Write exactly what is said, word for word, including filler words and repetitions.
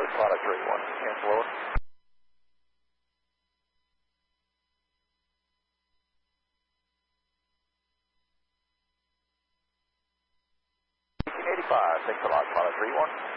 Pilot three one, cancel over. eighteen eighty-five, thanks a lot, Pilot three one.